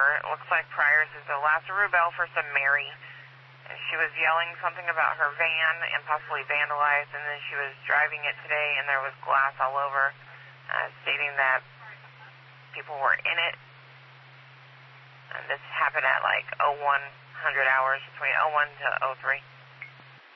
It looks like Pryor's is the last Rubel for some Mary. And she was yelling something about her van and possibly vandalized, and then she was driving it today and there was glass all over, stating that people were in it. And this happened at like 0100 hours, between 01 to 03.